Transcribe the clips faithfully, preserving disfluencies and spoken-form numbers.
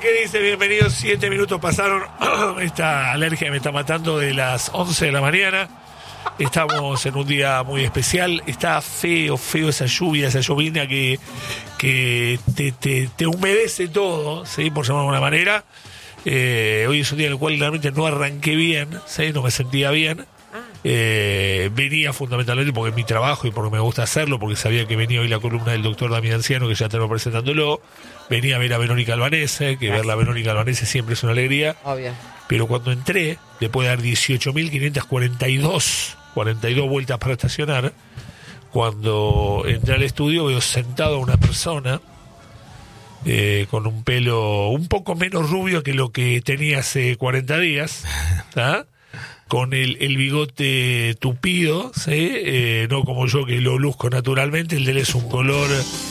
¿qué dice? Bienvenidos, siete minutos pasaron. Esta alergia me está matando de las once de la mañana. Estamos en un día muy especial. Está feo, feo esa lluvia, esa llovina que, que te, te, te humedece todo, ¿sí? Por llamarlo de alguna manera. Eh, hoy es un día en el cual realmente no arranqué bien, ¿sí? No me sentía bien. Eh, venía fundamentalmente porque es mi trabajo y porque me gusta hacerlo, porque sabía que venía hoy la columna del doctor Damián Anciano, que ya tengo presentándolo. Venía a ver a Verónica Albanese, que ver a Verónica Albanese siempre es una alegría. Obvio. Pero cuando entré, después de dar dieciocho mil quinientas cuarenta y dos vueltas para estacionar, cuando entré al estudio veo sentado a una persona eh, con un pelo un poco menos rubio que lo que tenía hace cuarenta días, ¿tá? Con el, el bigote tupido, ¿sí? Eh, no como yo que lo luzco naturalmente, el de él es un color,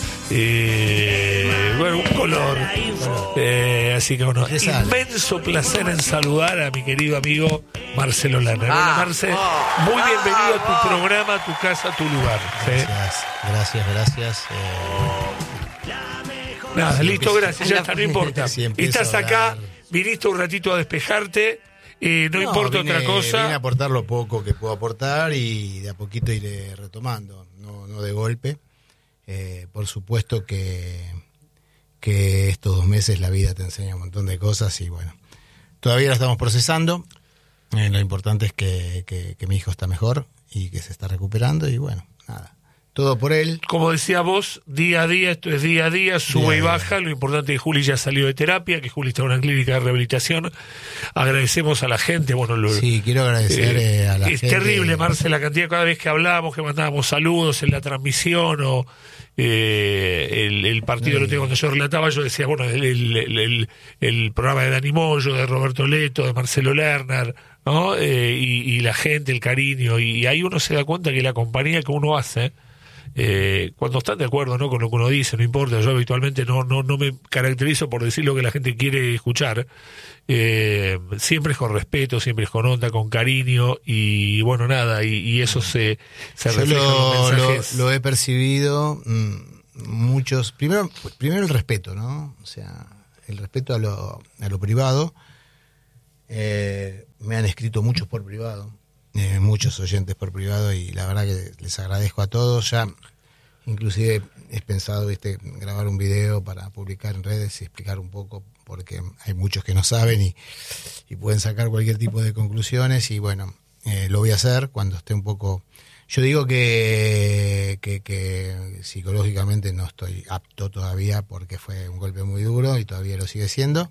eh, bueno, un color, eh, así que bueno, inmenso placer en saludar a mi querido amigo Marcelo Lerner. Hola Marce, muy bienvenido a tu programa, a tu casa, a tu lugar. ¿Sí? Gracias, gracias, gracias. Eh... Nada, listo, gracias, ya está, no importa. Si Estás acá, viniste un ratito a despejarte. Eh, no, no importa vine, otra cosa. Vine a aportar lo poco que puedo aportar y de a poquito iré retomando, no, no de golpe. Eh, por supuesto que, que estos dos meses la vida te enseña un montón de cosas y bueno, todavía la estamos procesando. Eh, lo importante es que, que, que mi hijo está mejor y que se está recuperando y bueno, nada. Todo por él. Como decía vos, día a día, esto es día a día, sube día y baja. Día. Lo importante es que Juli ya salió de terapia, que Juli está en una clínica de rehabilitación. Agradecemos a la gente. Bueno, lo, sí, quiero agradecer eh, a la es gente. Es terrible, Marce, la cantidad cada vez que hablábamos, que mandábamos saludos en la transmisión o eh, el, el partido, no, lo tengo, cuando yo relataba, yo decía, bueno, el, el, el, el programa de Dani Moyo, de Roberto Leto, de Marcelo Lerner, ¿no? Eh, y, y la gente, el cariño. Y, y ahí uno se da cuenta que la compañía que uno hace, Eh, cuando están de acuerdo, ¿no?, con lo que uno dice, no importa, yo habitualmente no no no me caracterizo por decir lo que la gente quiere escuchar, eh, siempre es con respeto, siempre es con onda, con cariño y bueno, nada, y, y eso se, se yo refleja lo, en los mensajes. Lo, lo he percibido, mmm, muchos, primero primero el respeto, ¿no? O sea, el respeto a lo, a lo privado. Eh, me han escrito muchos por privado. Eh, muchos oyentes por privado y la verdad que les agradezco a todos. Ya inclusive he pensado, viste, grabar un video para publicar en redes y explicar un poco, porque hay muchos que no saben y, y pueden sacar cualquier tipo de conclusiones y bueno, eh, lo voy a hacer cuando esté un poco. Yo digo que, que, que psicológicamente no estoy apto todavía porque fue un golpe muy duro y todavía lo sigue siendo,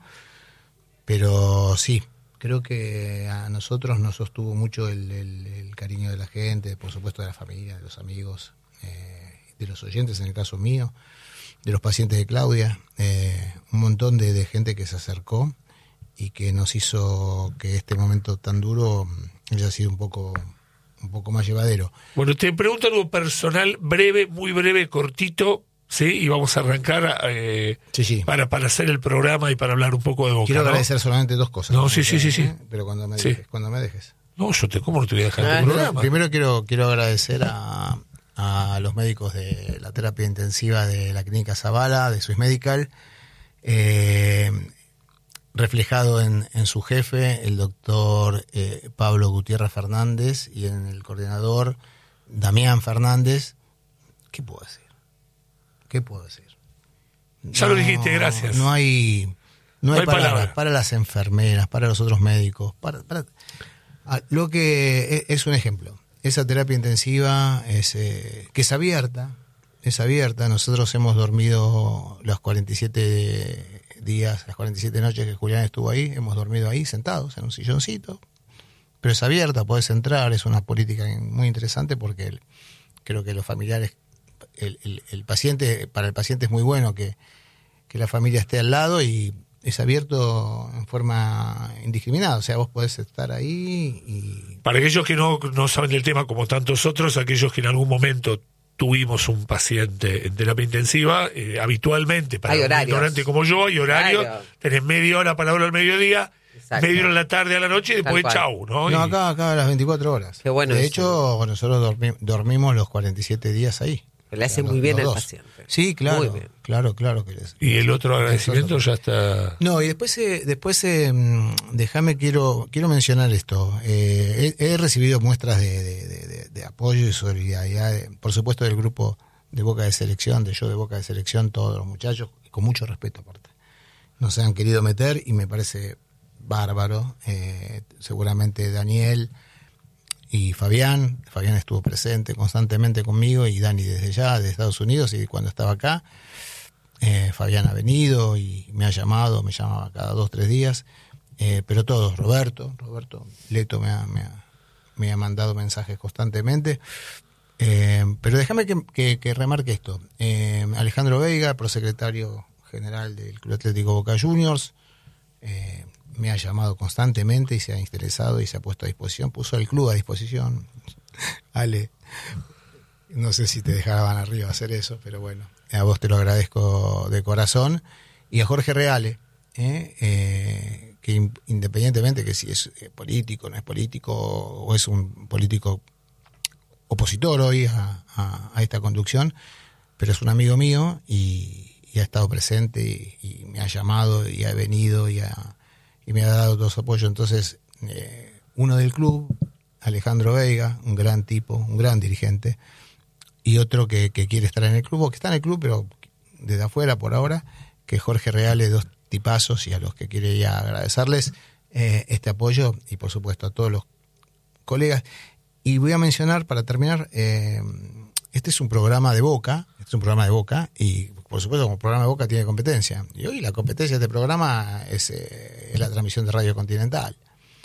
pero sí. Creo que a nosotros nos sostuvo mucho el, el, el cariño de la gente, por supuesto de la familia, de los amigos, eh, de los oyentes en el caso mío, de los pacientes de Claudia, eh, un montón de, de gente que se acercó y que nos hizo que este momento tan duro haya sido un poco, un poco más llevadero. Bueno, te pregunto algo personal, breve, muy breve, cortito. Sí, y vamos a arrancar eh, sí, sí. Para, para hacer el programa y para hablar un poco de Boca. Quiero ¿no? agradecer solamente dos cosas. No, ¿no? sí, sí, sí, sí. ¿Eh? Pero cuando me dejes, sí. cuando me dejes. No, yo te, ¿cómo no te voy a dejar ah, tu no, programa? Primero quiero, quiero agradecer a, a los médicos de la terapia intensiva de la Clínica Zavala, de Swiss Medical, eh, reflejado en, en su jefe, el doctor eh, Pablo Gutiérrez Fernández, y en el coordinador Damián Fernández. ¿Qué puedo decir? ¿Qué puedo decir? Ya no, lo dijiste, gracias. No hay, no, no hay, hay palabras palabra. Para las enfermeras, para los otros médicos. Para, para lo que es un ejemplo. Esa terapia intensiva es eh, que es abierta, es abierta. Nosotros hemos dormido los cuarenta y siete días, las cuarenta y siete noches que Julián estuvo ahí, hemos dormido ahí sentados en un silloncito. Pero es abierta, puedes entrar. Es una política muy interesante porque el, creo que los familiares El, el, el paciente, para el paciente es muy bueno que, que la familia esté al lado y es abierto en forma indiscriminada, o sea, vos podés estar ahí y... Para aquellos que no, no saben del tema como tantos otros, aquellos que en algún momento tuvimos un paciente en terapia intensiva, eh, habitualmente, para un ignorante como yo, hay horario, claro. Tenés media hora para hablar al mediodía, exacto. Media hora en la tarde a la noche y después chau, ¿no? No, y... acá, acá a las veinticuatro horas. Qué bueno. De eso. hecho, nosotros dormi- dormimos los cuarenta y siete días ahí. Le hace muy bien al paciente. Sí, claro, claro, claro que les. Y el otro agradecimiento ya está. No, y después, eh, después eh, déjame, quiero quiero mencionar esto. Eh, he, he recibido muestras de, de, de, de apoyo y solidaridad, de, por supuesto, del grupo de Boca de Selección, de yo de Boca de Selección, todos los muchachos, con mucho respeto aparte. No se han querido meter y me parece bárbaro. Eh, seguramente Daniel y Fabián, Fabián estuvo presente constantemente conmigo y Dani desde allá, de Estados Unidos, y cuando estaba acá, eh, Fabián ha venido y me ha llamado, me llamaba cada dos, tres días, eh, pero todos, Roberto, Roberto Leto me ha, me ha, me ha mandado mensajes constantemente, eh, pero déjame que, que, que remarque esto. eh, Alejandro Veiga, prosecretario general del Club Atlético Boca Juniors, eh, me ha llamado constantemente y se ha interesado y se ha puesto a disposición, puso el club a disposición. Ale, no sé si te dejaban arriba hacer eso, pero bueno, a vos te lo agradezco de corazón. Y a Jorge Reale, eh, eh, que independientemente que si es político, no es político, o es un político opositor hoy a, a, a esta conducción, pero es un amigo mío y, y ha estado presente y, y me ha llamado y ha venido y ha y me ha dado todo su apoyo. Entonces, eh, uno del club, Alejandro Veiga, un gran tipo, un gran dirigente, y otro que, que quiere estar en el club, o que está en el club, pero desde afuera por ahora, que Jorge Reale, dos tipazos, y a los que quiere ya agradecerles eh, este apoyo, y por supuesto a todos los colegas. Y voy a mencionar, para terminar, eh, este es un programa de Boca, este es un programa de Boca, y por supuesto como programa de Boca tiene competencia, y hoy la competencia de este programa es, eh, es la transmisión de Radio Continental,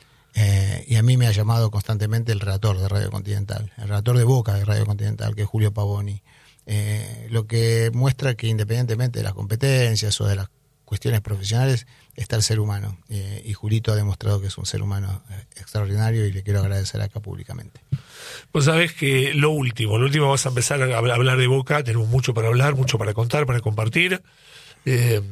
eh, y a mí me ha llamado constantemente el relator de Radio Continental, el relator de Boca de Radio Continental, que es Julio Pavoni, eh, lo que muestra que independientemente de las competencias o de las cuestiones profesionales está el ser humano, eh, y Julito ha demostrado que es un ser humano eh, extraordinario, y le quiero agradecer acá públicamente. Vos sabés que lo último, lo último vamos a empezar a hablar de Boca, tenemos mucho para hablar, mucho para contar, para compartir. Eh,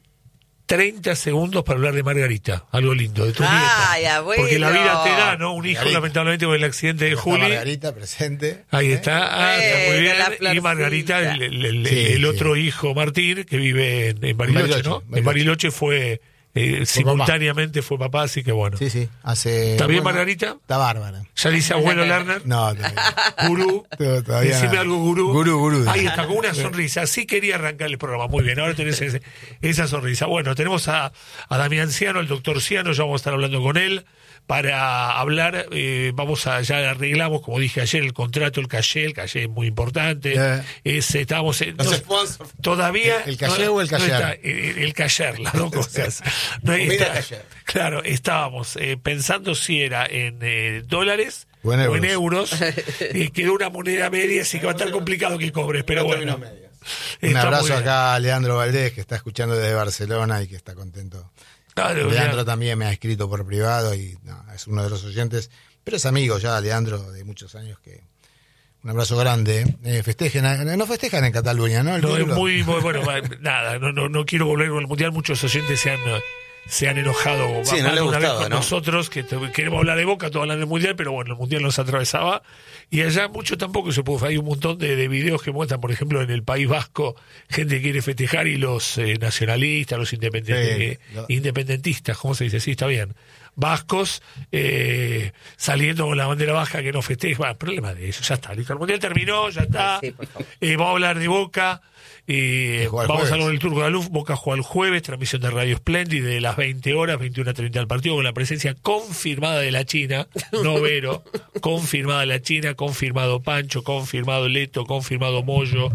treinta segundos para hablar de Margarita, algo lindo, de tu Ay, nieta. abuelo. Porque la vida te da, ¿no? Un hijo, Margarita. lamentablemente, con el accidente de Está Juli. Margarita presente. Ahí ¿eh? está, ah, está muy Bueno, la bien. Y Margarita, el, el, el, Sí, el sí. otro hijo, Martín, que vive en, en Bariloche, Bariloche, ¿no? Bariloche. En Bariloche fue, eh, simultáneamente fue papá, así que bueno. Sí, sí. Hace, ¿Está bien, bueno, Margarita? Está bárbara. Ya le dice abuelo Lerner. No, todavía. Gurú. Todavía Decime no. algo, gurú. Gurú, gurú. Ahí está, con una sonrisa. Así quería arrancar el programa. Muy bien, ahora tenés ese- esa sonrisa. Bueno, tenemos a, a Damián Ciano, el doctor Ciano, ya vamos a estar hablando con él para hablar. Eh, vamos a, ya arreglamos, como dije ayer, el contrato, el caché, el caché es muy importante. Eh. Es, estamos en- Los no- sponsors. todavía. ¿El- el caché o el no cayer? está, el, el cayer, las dos cosas. No, Mira está- cayer. claro, estábamos eh, pensando si era en eh, dólares O en o en euros. euros. Y quedó una moneda media, así que va a estar complicado que cobres, pero bueno. Un Está muy abrazo bien. acá a Leandro Valdés, que está escuchando desde Barcelona y que está contento. Claro, Leandro ya. también me ha escrito por privado y no, es uno de los oyentes, pero es amigo ya, Leandro, de muchos años. Que un abrazo grande. Eh, festejen, no festejan en Cataluña, ¿no? El No, es título. muy, muy bueno. va, Nada, no, no, no quiero volver con el mundial. Muchos oyentes se han, se han enojado Sí, más no de le una vez gustaba, con ¿no? nosotros, que te- queremos hablar de Boca, todos hablan del mundial, pero bueno, el mundial nos atravesaba. Y allá mucho tampoco se pudo. Hay un montón de, de videos que muestran, por ejemplo, en el País Vasco, gente que quiere festejar y los eh, nacionalistas, los independent- Sí, eh, lo- independentistas, ¿cómo se dice? Sí, está bien. Vascos eh, saliendo con la bandera baja que no festeja. Bueno, problema de eso, ya está. Listo, el mundial terminó, ya está. Sí, por favor. Eh, vamos a hablar de Boca. Eh, juega el vamos a jueves. hablar del Turco de la Luz. Boca juega el jueves, transmisión de Radio Splendid de las veinte horas, veintiuna treinta al partido, con la presencia confirmada de la China, no Vero, confirmada la China, confirmado Pancho, confirmado Leto, confirmado Moyo,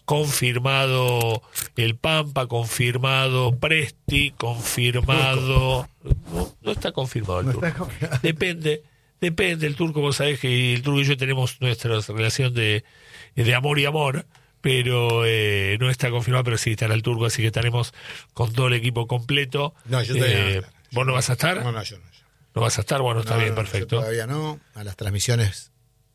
confirmado El Pampa, confirmado Presti, confirmado. No, no está confirmado el No Turco. está confirmado. Depende, depende. El Turco, vos sabés que el Turco y yo tenemos nuestra relación de, de amor y amor, pero eh, no está confirmado, pero sí estará el Turco, así que estaremos con todo el equipo completo. No, yo todavía no voy a Eh, estar. ¿Vos no vas a estar? No, no, yo no. yo. ¿No vas a estar? Bueno, está No, bien, no, yo perfecto. todavía no. A las transmisiones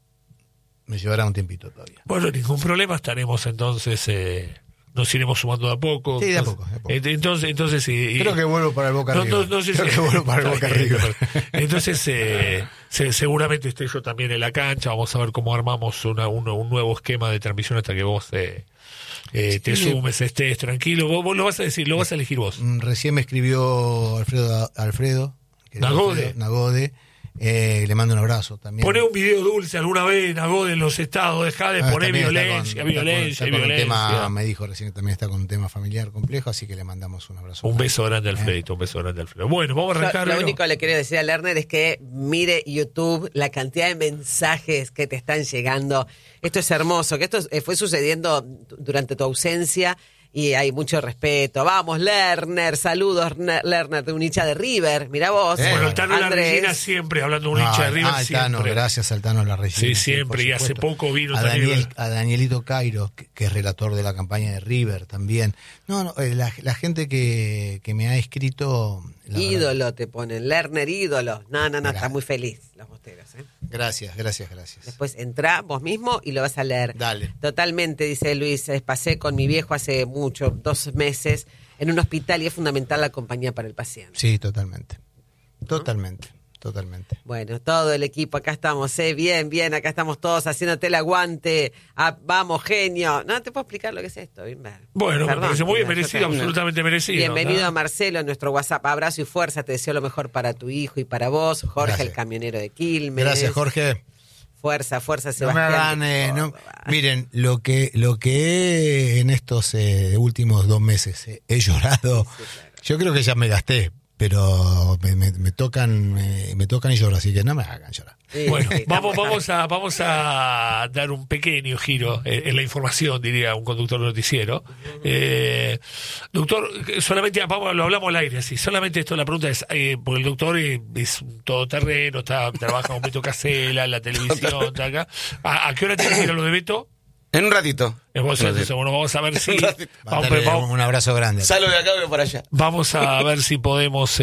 me llevará un tiempito todavía. Bueno, ningún problema, estaremos entonces, eh, nos iremos sumando de a poco. Sí, de a Entonces- poco, de a poco. eh, Entonces, entonces sí, y- Creo que vuelvo para el Boca no, River. no, no sé Creo si- que vuelvo para el Boca Está bien, River. Entonces, eh, se, seguramente esté yo también en la cancha. Vamos a ver cómo armamos una, un, un nuevo esquema de transmisión hasta que vos eh, eh, te sí, sumes, estés tranquilo. Vos, vos lo vas a decir, lo vas a elegir vos. Recién me escribió Alfredo, Alfredo Nagode. Alfredo, Nagode. Eh, le mando un abrazo también. Poné un video dulce alguna vez, Nagode, en los estados, dejá de ah, poner violencia, con, violencia, está con, está violencia. Con tema, me dijo recién que también está con un tema familiar complejo, así que le mandamos un abrazo. Un beso grande a Alfredito, eh. un beso grande a Alfredo. Bueno, vamos a arrancar. Yo, lo único que le quería decir a Lerner es que mire YouTube, la cantidad de mensajes que te están llegando. Esto es hermoso, que esto fue sucediendo durante tu ausencia. Y hay mucho respeto. Vamos, Lerner, saludos, Lerner, de un hincha de River. Mirá vos. Eh, bueno, el Tano La Regina siempre, hablando de un hincha de River, ah, siempre. Tano, gracias al Tano La Regina. Sí, siempre, y hace poco vino a también. Daniel, a Danielito Cairo, que, que es relator de la campaña de River también. No, no, la, la gente que, que me ha escrito... Ídolo verdad. Te ponen, Lerner ídolo. No, no, no, Gracias. Está muy feliz los bosteros. ¿eh? Gracias, gracias, gracias. Después entrá vos mismo y lo vas a leer. Dale. Totalmente, dice Luis, pasé con mi viejo hace mucho, dos meses, en un hospital y es fundamental la compañía para el paciente. Sí, totalmente. Totalmente. ¿No? Totalmente. Bueno, todo el equipo, acá estamos, ¿eh? Bien, bien, acá estamos todos haciéndote el aguante. Ah, vamos, genio. No te puedo explicar lo que es esto, Bimber. Bueno, Perdón, me parece muy bien merecido, absolutamente merecido. Bienvenido ¿no? a Marcelo en nuestro WhatsApp. Abrazo y fuerza, te deseo lo mejor para tu hijo y para vos. Jorge, Gracias. El camionero de Quilmes. Gracias, Jorge. Fuerza, fuerza, Sebastián. No me hagan, eh, no, miren, lo que, lo que en estos eh, últimos dos meses eh, he llorado, sí, claro. Yo creo que ya me gasté. Pero me, me, me tocan me, me tocan y lloro, así que no me hagan llorar. Sí, bueno, sí, vamos, vamos a vamos a dar un pequeño giro en, en la información, diría un conductor de noticiero. Uh-huh. Eh, doctor, solamente vamos, lo hablamos al aire, así. Solamente esto, la pregunta es, eh, porque el doctor es un todoterreno, está, trabaja con Beto Casella, en la televisión, está acá. ¿A, ¿A qué hora tiene que ir a lo de Beto? En un ratito. Vos, entonces, bueno, vamos a ver si... Vamos, vamos, un abrazo grande. Salgo de acá, voy para allá. Vamos a ver si podemos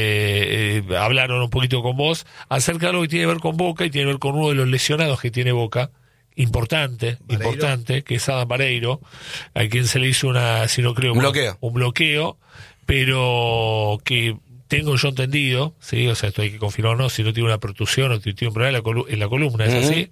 eh, eh, hablar un poquito con vos acerca de algo que tiene que ver con Boca y tiene que ver con uno de los lesionados que tiene Boca. Importante, Vareiro. importante, que es Adam Vareiro, a quien se le hizo una, si no creo... Un bloqueo. Un bloqueo, pero que... Tengo yo entendido, sí, o sea, esto hay que confirmar, no, si no tiene una protusión o tiene un problema en la, colu- en la columna, ¿es uh-huh. así?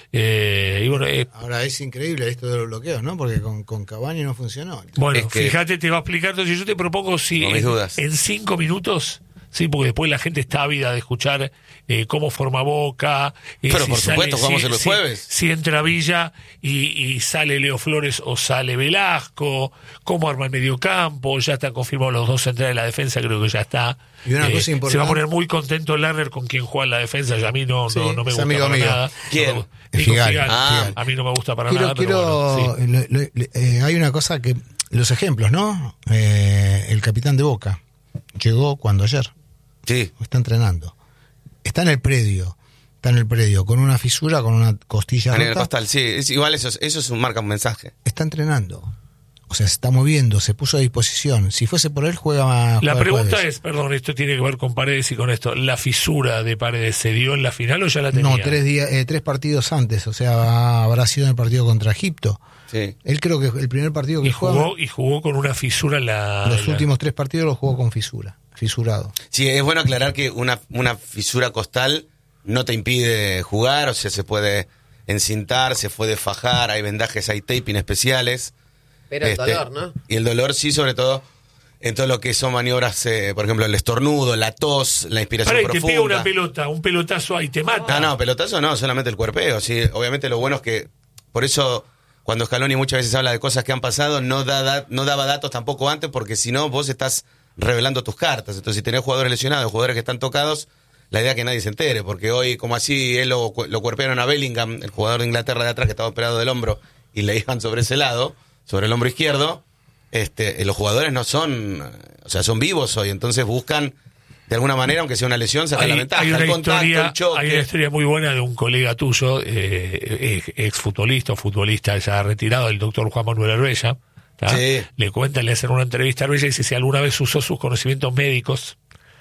Eh, y bueno, eh, ahora es increíble esto de los bloqueos, ¿no? Porque con, con Cavani no funcionó. Bueno, es que, fíjate, te va a explicar, entonces yo te propongo si no en, en cinco minutos, sí, porque después la gente está ávida de escuchar eh, cómo forma Boca. Eh, Pero si por sale, supuesto, jugamos si, en los si, jueves. Si entra Villa y, y sale Leo Flores o sale Velasco, cómo arma el mediocampo, ya están confirmados los dos centrales de la defensa, creo que ya está. Y una eh, cosa importante. Se va a poner muy contento Lerner con quien juega en la defensa, y a mí no, sí, no, no me gusta amigo para mío. nada. ¿Quién? No, Nico Figal. Figal. Ah. A mí no me gusta para quiero, nada. Quiero, pero bueno, sí. lo, lo, lo, eh, hay una cosa que, los ejemplos, ¿no? Eh, el capitán de Boca llegó cuando ayer. Sí. Está entrenando. Está en el predio. Está en el predio con una fisura, con una costilla rota. En el costal, sí. Es, igual eso, eso es un, marca un mensaje. Está entrenando. O sea, se está moviendo, se puso a disposición. Si fuese por él, juega más. La juega pregunta jueves. es, perdón, esto tiene que ver con Paredes y con esto. ¿La fisura de Paredes se dio en la final o ya la tenía? No, tres, días, eh, tres partidos antes. O sea, habrá sido en el partido contra Egipto. Sí. Él creo que el primer partido que y jugó juega, y jugó con una fisura en la... los la... últimos tres partidos los jugó con fisura, fisurado. Sí, es bueno aclarar que una, una fisura costal no te impide jugar, o sea, se puede encintar, se puede fajar, hay vendajes, hay taping especiales. Pero el este, dolor, ¿no? Y el dolor sí, sobre todo en todo lo que son maniobras, eh, por ejemplo, el estornudo, la tos, la inspiración Pará, profunda. te pega una pelota, un pelotazo ahí, te mata. No, no, pelotazo no, solamente el cuerpeo. Sí, obviamente lo bueno es que, por eso, cuando Scaloni muchas veces habla de cosas que han pasado, no, da, da, no daba datos tampoco antes, porque si no, vos estás revelando tus cartas. Entonces, si tenés jugadores lesionados, jugadores que están tocados, la idea es que nadie se entere, porque hoy, como así, él lo, lo cuerpearon a Bellingham, el jugador de Inglaterra de atrás que estaba operado del hombro, y le iban sobre ese lado, sobre el hombro izquierdo. Este, los jugadores no son, o sea, son vivos hoy, entonces buscan de alguna manera, aunque sea una lesión, sacar hay, la ventaja, hay una el contacto, historia, el choque. Hay una historia muy buena de un colega tuyo, eh, ex futbolista o futbolista ya retirado, el doctor Juan Manuel Arbella. Sí. Le cuentan, le hacen una entrevista a Arbella y dice si alguna vez usó sus conocimientos médicos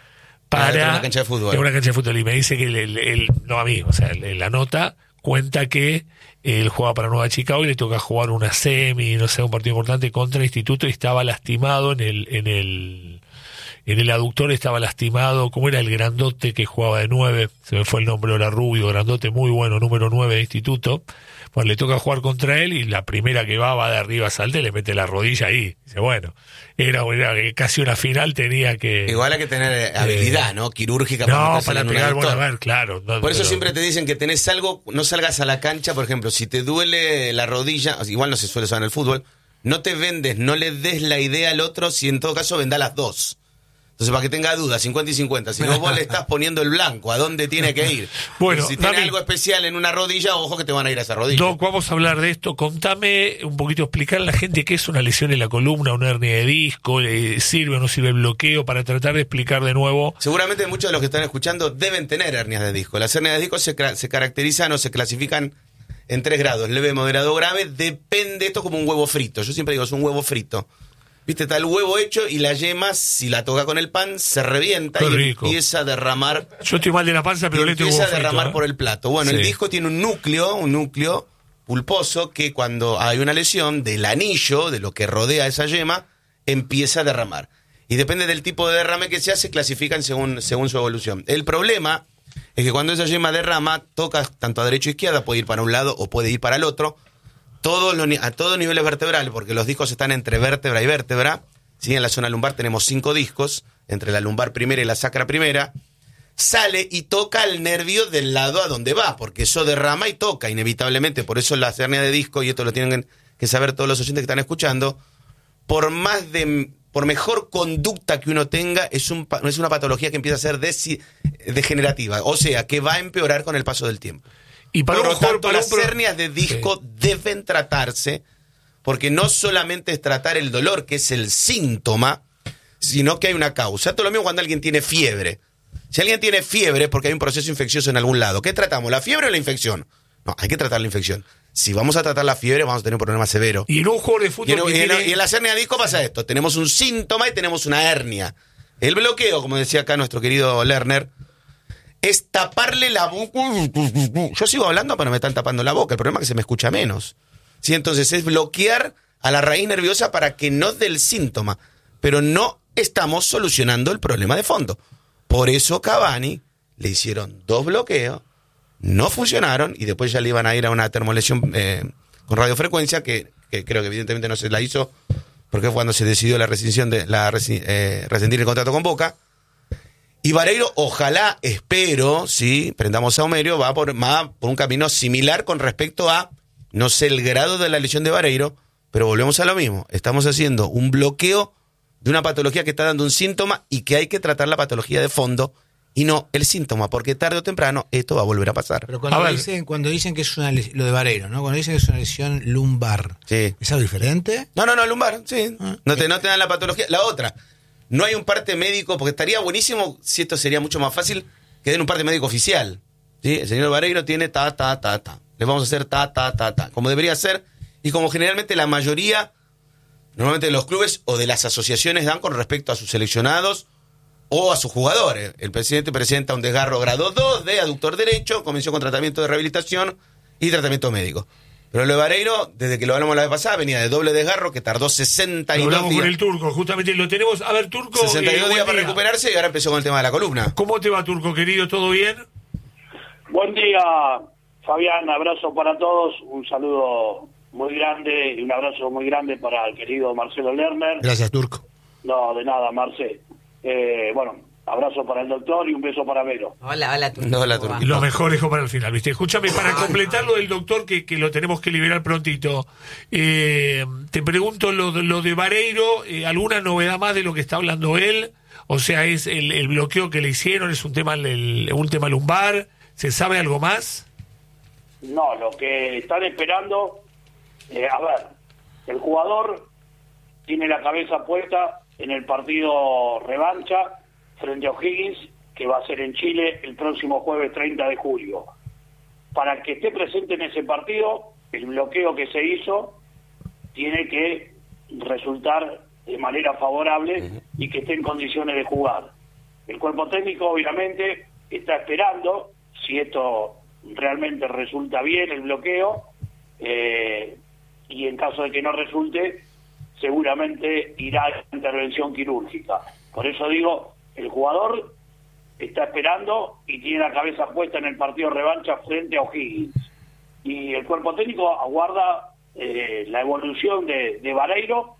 para una cancha de fútbol. En una cancha de fútbol. Y me dice que él, él no a mí, o sea, en la nota cuenta que él juega para Nueva Chicago y le toca jugar una semi, no sé, un partido importante contra el Instituto y estaba lastimado en el en el en el aductor estaba lastimado, ¿cómo era el grandote que jugaba de nueve? Se me fue el nombre ahora, rubio, grandote, muy bueno, número nueve de instituto. Bueno, le toca jugar contra él y la primera que va, va de arriba, salta y le mete la rodilla ahí. Dice, bueno, era, era casi una final, tenía que... Igual hay que tener habilidad, eh, ¿no? Quirúrgica. No, para pegar, bueno, a ver, claro. No, por eso pero... siempre te dicen que tenés algo, no salgas a la cancha, por ejemplo, si te duele la rodilla, igual no se suele usar en el fútbol, no te vendes, no le des la idea al otro, si en todo caso vendá las dos. Entonces, para que tenga dudas, cincuenta y cincuenta. Si no, vos le estás poniendo el blanco, ¿a dónde tiene que ir? Bueno, si tiene algo especial en una rodilla, ojo que te van a ir a esa rodilla. Doc, vamos a hablar de esto. Contame un poquito, explicar a la gente qué es una lesión en la columna, una hernia de disco, ¿le sirve o no sirve el bloqueo? Para tratar de explicar de nuevo. Seguramente muchos de los que están escuchando deben tener hernias de disco. Las hernias de disco se, se caracterizan o se clasifican en tres grados: leve, moderado, grave. Depende, esto es como un huevo frito. Yo siempre digo, es un huevo frito. Viste, está el huevo hecho y la yema, si la toca con el pan, se revienta. Qué y rico. Empieza a derramar. Yo estoy mal de la panza, pero le tengo empieza a derramar frito, ¿eh? por el plato. Bueno, sí. El disco tiene un núcleo, un núcleo pulposo que cuando hay una lesión del anillo, de lo que rodea esa yema, empieza a derramar. Y depende del tipo de derrame que se hace, clasifican según, según su evolución. El problema es que cuando esa yema derrama, toca tanto a derecha o izquierda, puede ir para un lado o puede ir para el otro. Todos los, a todos niveles vertebrales, porque los discos están entre vértebra y vértebra. ¿Sí? En la zona lumbar tenemos cinco discos, entre la lumbar primera y la sacra primera. Sale y toca al nervio del lado a donde va, porque eso derrama y toca inevitablemente. Por eso la hernia de disco, y esto lo tienen que saber todos los oyentes que están escuchando, por más de, por mejor conducta que uno tenga, es, un, es una patología que empieza a ser desi, degenerativa, o sea, que va a empeorar con el paso del tiempo. Y para Por lo tanto, para las un... hernias de disco sí. deben tratarse, porque no solamente es tratar el dolor, que es el síntoma, sino que hay una causa. Esto es lo mismo cuando alguien tiene fiebre. Si alguien tiene fiebre es porque hay un proceso infeccioso en algún lado. ¿Qué tratamos, la fiebre o la infección? No, hay que tratar la infección. Si vamos a tratar la fiebre, vamos a tener un problema severo. Y en un juego de fútbol... Y en, y en, tiene... y en la hernia de disco pasa esto. Tenemos un síntoma y tenemos una hernia. El bloqueo, como decía acá nuestro querido Lerner, es taparle la boca. Yo sigo hablando, pero me están tapando la boca. El problema es que se me escucha menos. ¿Sí? Entonces es bloquear a la raíz nerviosa para que no dé el síntoma. Pero no estamos solucionando el problema de fondo. Por eso Cavani le hicieron dos bloqueos, no funcionaron, y después ya le iban a ir a una termolesión eh, con radiofrecuencia, que, que creo que evidentemente no se la hizo, porque fue cuando se decidió la rescisión de la eh, rescindir el contrato con Boca. Y Vareiro, ojalá, espero, sí, prendamos a Homerio, va por, va por un camino similar con respecto a, no sé el grado de la lesión de Vareiro, pero volvemos a lo mismo. Estamos haciendo un bloqueo de una patología que está dando un síntoma y que hay que tratar la patología de fondo y no el síntoma, porque tarde o temprano esto va a volver a pasar. Pero cuando, dicen, cuando dicen que es una lesión, lo de Vareiro, ¿no? Cuando dicen que es una lesión lumbar, sí. ¿es algo diferente? No, no, no, lumbar, sí. Ah, no, te, no te dan la patología. La otra, no hay un parte médico, porque estaría buenísimo si esto sería mucho más fácil que den un parte médico oficial. ¿Sí? El señor Vareiro tiene ta, ta, ta, ta. Le vamos a hacer ta, ta, ta, ta. Como debería ser y como generalmente la mayoría, normalmente de los clubes o de las asociaciones dan con respecto a sus seleccionados o a sus jugadores. El presidente presenta un desgarro grado dos de aductor derecho, comenzó con tratamiento de rehabilitación y tratamiento médico. Pero lo de Vareiro, desde que lo hablamos la vez pasada, venía de doble desgarro que tardó sesenta y dos días. Hablamos con el Turco, justamente lo tenemos. A ver, Turco. sesenta y dos eh, días para día. recuperarse y ahora empezó con el tema de la columna. ¿Cómo te va, Turco, querido? ¿Todo bien? Buen día, Fabián. Abrazo para todos. Un saludo muy grande y un abrazo muy grande para el querido Marcelo Lerner. Gracias, Turco. No, de nada, Marce. Eh, bueno, abrazo para el doctor y un beso para Vero. Hola, hola, Turco. No, hola, Turco. Lo mejor dejo para el final, ¿viste? Escúchame, para completar lo del doctor, que, que lo tenemos que liberar prontito, eh, te pregunto lo, lo de Vareiro, eh, ¿alguna novedad más de lo que está hablando él? O sea, ¿es el, el bloqueo que le hicieron, es un tema, el, un tema lumbar? ¿Se sabe algo más? No, lo que están esperando... Eh, a ver, el jugador tiene la cabeza puesta en el partido revancha frente a O'Higgins, que va a ser en Chile el próximo jueves treinta de julio. Para que esté presente en ese partido, el bloqueo que se hizo tiene que resultar de manera favorable y que esté en condiciones de jugar. El cuerpo técnico, obviamente, está esperando, si esto realmente resulta bien, el bloqueo, eh, y en caso de que no resulte, seguramente irá a la intervención quirúrgica. Por eso digo, el jugador está esperando y tiene la cabeza puesta en el partido revancha frente a O'Higgins. Y el cuerpo técnico aguarda eh, la evolución de, de Vareiro,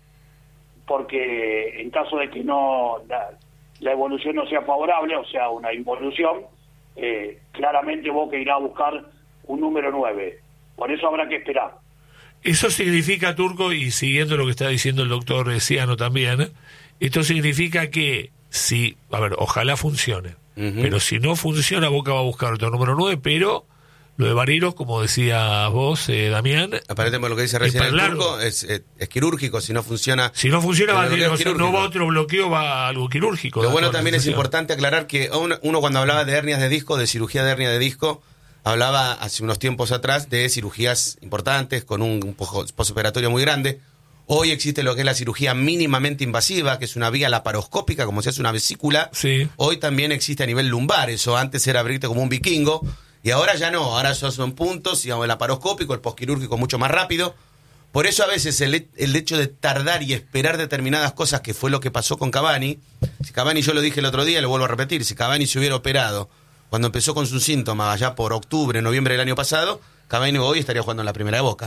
porque en caso de que no la, la evolución no sea favorable, o sea, una involución, eh, claramente Boca irá a buscar un número nueve. Por eso habrá que esperar. Eso significa, Turco, y siguiendo lo que está diciendo el doctor Ciano también, esto significa que si, a ver, ojalá funcione, uh-huh. pero si no funciona, Boca va a buscar otro número nueve, pero lo de Vareiro, como decías vos, eh, Damián... Aparentemente lo que dice recién el Turco es, es, es quirúrgico, si no funciona... Si no funciona, va, o sea, no va otro bloqueo, va algo quirúrgico. Lo bueno también es importante aclarar que uno, uno cuando hablaba de hernias de disco, de cirugía de hernia de disco, hablaba hace unos tiempos atrás de cirugías importantes con un postoperatorio muy grande. Hoy existe lo que es la cirugía mínimamente invasiva, que es una vía laparoscópica, como si hace una vesícula. Sí. Hoy también existe a nivel lumbar, eso antes era abrirte como un vikingo, y ahora ya no, ahora ya son puntos, y el laparoscópico, el posquirúrgico mucho más rápido. Por eso a veces el, el hecho de tardar y esperar determinadas cosas, que fue lo que pasó con Cavani, si Cavani, yo lo dije el otro día, lo vuelvo a repetir, si Cavani se hubiera operado cuando empezó con sus síntomas allá por octubre, noviembre del año pasado, Cavani hoy estaría jugando en la primera de Boca.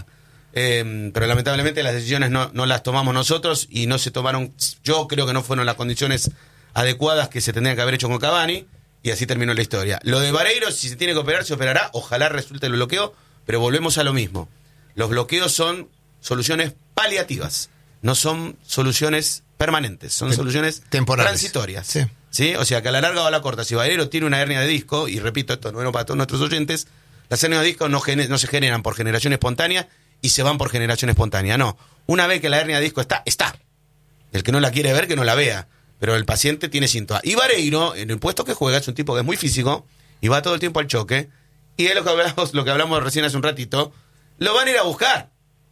Eh, pero lamentablemente las decisiones no, no las tomamos nosotros y no se tomaron, yo creo que no fueron las condiciones adecuadas que se tendrían que haber hecho con Cavani, y así terminó la historia. Lo de Vareiro, si se tiene que operar, se operará, ojalá resulte el bloqueo, pero volvemos a lo mismo. Los bloqueos son soluciones paliativas, no son soluciones permanentes, son Tem- soluciones temporales, transitorias. Sí. ¿Sí? O sea que a la larga o a la corta, si Vareiro tiene una hernia de disco, y repito, esto es nuevo para todos nuestros oyentes, las hernias de disco no, gener- no se generan por generación espontánea y se van por generación espontánea, no. Una vez que la hernia de disco está, está. El que no la quiere ver, que no la vea. Pero el paciente tiene síntomas. Y Vareiro, en el puesto que juega, es un tipo que es muy físico y va todo el tiempo al choque. Y es lo que hablamos, lo que hablamos recién hace un ratito. Lo van a ir a buscar.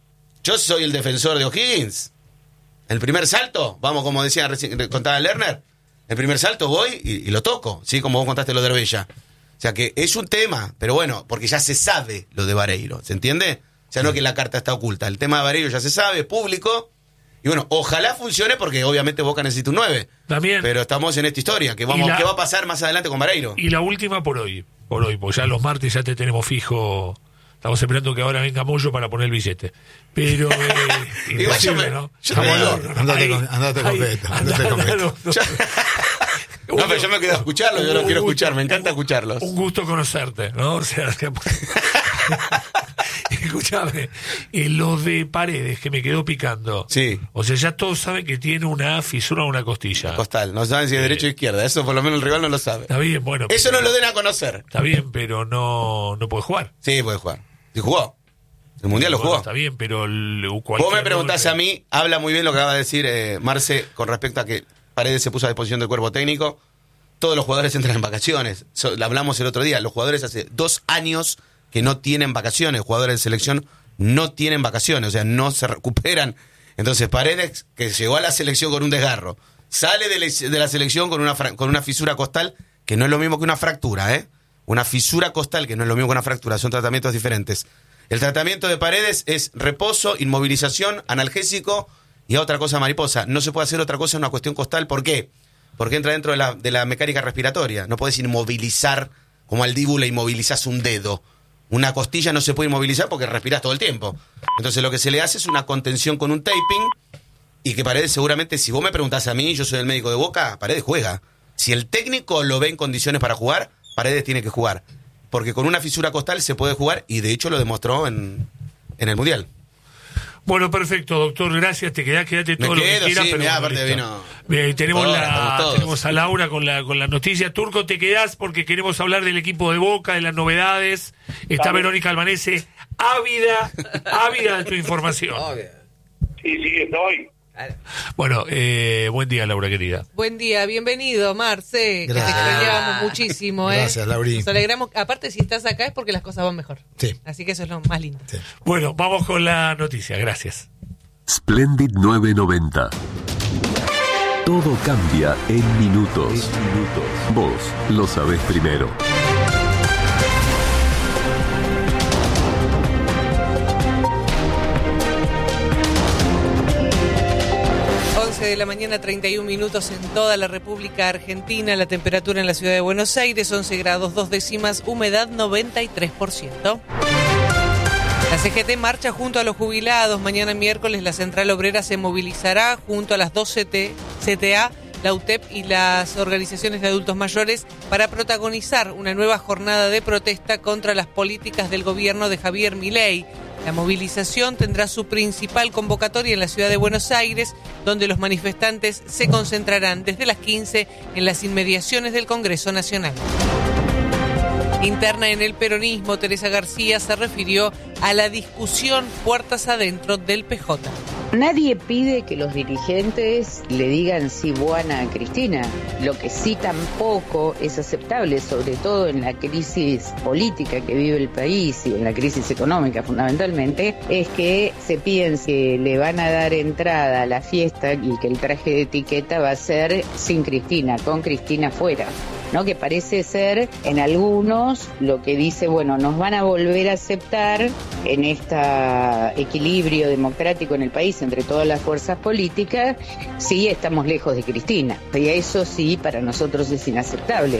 Yo soy el defensor de O'Higgins. El primer salto, vamos, como decía recién, contaba Lerner, el primer salto voy y, y lo toco, ¿sí? Como vos contaste lo de Herbella. O sea que es un tema, pero bueno, porque ya se sabe lo de Vareiro, ¿se entiende? O sea, no es que la carta está oculta. El tema de Vareiro ya se sabe, es público. Y bueno, ojalá funcione porque obviamente Boca necesita un nueve. También. Pero estamos en esta historia, que vamos, la, ¿qué va a pasar más adelante con Vareiro? Y la última por hoy, por hoy, porque ya los martes ya te tenemos fijo. Estamos esperando que ahora venga Moyo para poner el billete. Pero eh, igual yo me, ¿no? yo me no, no, andate con, andate con Beto, andate con Beto. No, no, pero yo me quedo a escucharlo, yo lo quiero escuchar, me encanta escucharlos. Un gusto conocerte, ¿no? O sea, escúchame, eh, lo de Paredes que me quedó picando. Sí. O sea, ya todos saben que tiene una fisura o una costilla. Costal, no saben si es derecha o izquierda, eso por lo menos el rival no lo sabe. Está bien, bueno. Eso pero, no lo den a conocer. Está bien, pero no, no puede jugar. Sí, puede jugar. ¿Y jugó? El Mundial lo bueno, jugó. Está bien, pero... El, vos me preguntás golpe... a mí, habla muy bien lo que acaba de decir eh, Marce con respecto a que Paredes se puso a disposición del cuerpo técnico. Todos los jugadores entran en vacaciones. So, hablamos el otro día, los jugadores hace dos años que no tienen vacaciones. Jugadores de selección no tienen vacaciones, o sea, no se recuperan. Entonces Paredes, que llegó a la selección con un desgarro, sale de, le, de la selección con una, con una fisura costal, que no es lo mismo que una fractura, ¿eh? Una fisura costal, que no es lo mismo que una fractura, son tratamientos diferentes. El tratamiento de Paredes es reposo, inmovilización, analgésico y a otra cosa mariposa. No se puede hacer otra cosa en una cuestión costal. ¿Por qué? Porque entra dentro de la, de la mecánica respiratoria. No podés inmovilizar, como al Dibu le inmovilizás un dedo. Una costilla no se puede inmovilizar porque respirás todo el tiempo. Entonces lo que se le hace es una contención con un taping, y que Paredes seguramente, si vos me preguntás a mí, yo soy el médico de Boca, Paredes juega. Si el técnico lo ve en condiciones para jugar, Paredes tiene que jugar. Porque con una fisura costal se puede jugar, y de hecho lo demostró en, en el Mundial. Bueno, perfecto, doctor, gracias. Te quedás, quédate todo me lo quedo, que quieras. Sí, pero mirá, bueno, aparte vino... Bien, tenemos, todos, la, tenemos a Laura con la con la noticia. Turco, te quedás porque queremos hablar del equipo de Boca, de las novedades. Está Dale. Verónica Albanese, ávida, ávida de tu información. Sí, sí, estoy. Bueno, eh, buen día, Laura, querida. Buen día, bienvenido, Marce. Que te Gracias. extrañábamos muchísimo, ¿eh? Gracias, Lauri. Nos alegramos. Aparte, si estás acá es porque las cosas van mejor. Sí. Así que eso es lo más lindo. Sí. Bueno, vamos con la noticia, gracias. Splendid nueve noventa. Todo cambia en minutos. minutos. Vos lo sabés primero. de la mañana, treinta y un minutos en toda la República Argentina. La temperatura en la ciudad de Buenos Aires, once grados dos décimas, humedad noventa y tres por ciento. La C G T marcha junto a los jubilados. Mañana miércoles la Central Obrera se movilizará junto a las dos C T A, la U T E P y las organizaciones de adultos mayores para protagonizar una nueva jornada de protesta contra las políticas del gobierno de Javier Milei. La movilización tendrá su principal convocatoria en la ciudad de Buenos Aires, donde los manifestantes se concentrarán desde las quince en las inmediaciones del Congreso Nacional. Interna en el peronismo, Teresa García se refirió a la discusión puertas adentro del P J. Nadie pide que los dirigentes le digan sí buena a Cristina. Lo que sí tampoco es aceptable, sobre todo en la crisis política que vive el país y en la crisis económica fundamentalmente, es que se piense que le van a dar entrada a la fiesta y que el traje de etiqueta va a ser sin Cristina, con Cristina fuera, ¿no? Que parece ser en algunos lo que dice, bueno, nos van a volver a aceptar en este equilibrio democrático en el país entre todas las fuerzas políticas, sí estamos lejos de Cristina. Y eso sí, para nosotros es inaceptable.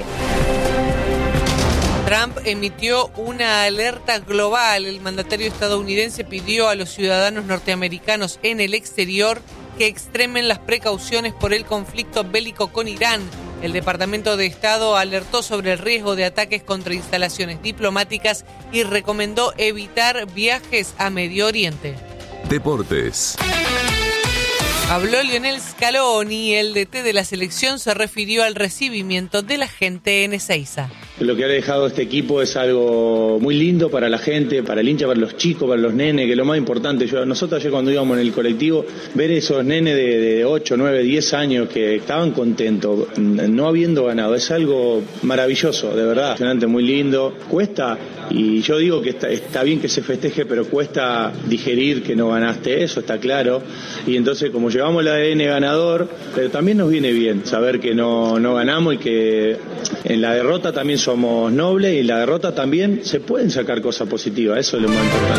Trump emitió una alerta global. El mandatario estadounidense pidió a los ciudadanos norteamericanos en el exterior que extremen las precauciones por el conflicto bélico con Irán. El Departamento de Estado alertó sobre el riesgo de ataques contra instalaciones diplomáticas y recomendó evitar viajes a Medio Oriente. Deportes. Habló Lionel Scaloni, el D T de la selección se refirió al recibimiento de la gente en Ezeiza. Lo que ha dejado este equipo es algo muy lindo para la gente, para el hincha, para los chicos, para los nenes, que es lo más importante. Yo, nosotros ayer cuando íbamos en el colectivo, ver esos nenes de, de ocho, nueve, diez años que estaban contentos, no habiendo ganado, es algo maravilloso, de verdad, emocionante, muy lindo. Cuesta, y yo digo que está, está bien que se festeje, pero cuesta digerir que no ganaste, eso está claro. Y entonces, como llevamos el A D N ganador, pero también nos viene bien saber que no, no ganamos y que en la derrota también somos nobles y en la derrota también se pueden sacar cosas positivas, eso es lo más importante.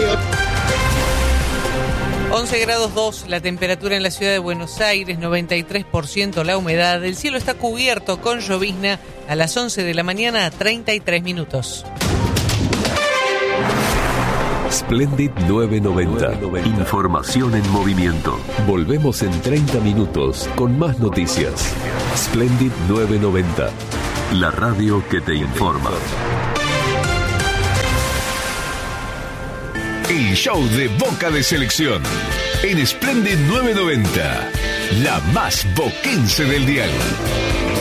once grados dos la temperatura en la ciudad de Buenos Aires, noventa y tres por ciento la humedad, el cielo está cubierto con llovizna a las once de la mañana, treinta y tres minutos. Splendid novecientos noventa. Información en movimiento. Volvemos en treinta minutos con más noticias. Splendid novecientos noventa. La radio que te informa. El show de Boca de Selección. En Splendid novecientos noventa. La más boquense del dial.